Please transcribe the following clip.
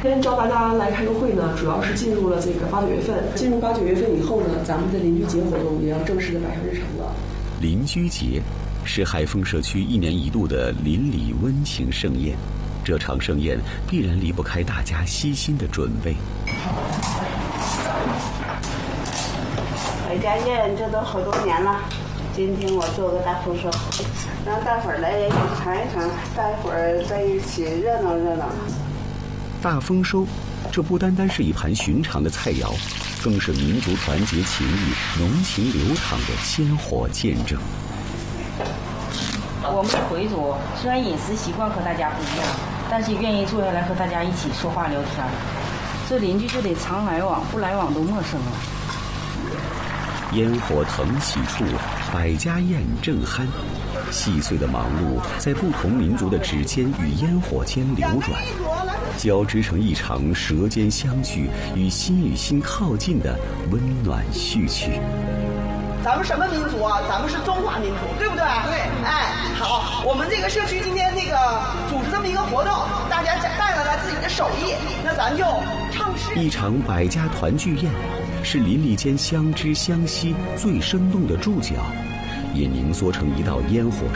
今天招大家来开个会呢，主要是进入了这个8、9月份。进入8、9月份以后呢，咱们的邻居节活动也要正式的摆上日程了。 邻居节是海丰社区1年1度的邻里温情盛宴，这场盛宴必然离不开大家悉心的准备。 百家宴这都好多年了，今天我做个大丰收，让大伙儿来也尝一尝，大伙儿在一起热闹热闹。 大丰收，这不单单是一盘寻常的菜肴，更是民族团结情谊、浓情流淌的鲜活见证。 我们的回族虽然饮食习惯和大家不一样，但是愿意坐下来和大家一起说话聊天。这邻居就得常来往，不来往都陌生了。 烟火腾起处，百家宴正酣。细碎的忙碌在不同民族的指尖与烟火间流转，交织成一场舌尖相聚与心与心靠近的温暖序曲。 咱们什么民族啊？咱们是中华民族，对不对？对。哎，好，我们这个社区今天组织这么一个活动，大家带来自己的手艺，那咱就唱诗。 一场百家团聚宴，是邻里间相知相惜最生动的注脚，也凝缩成一道烟火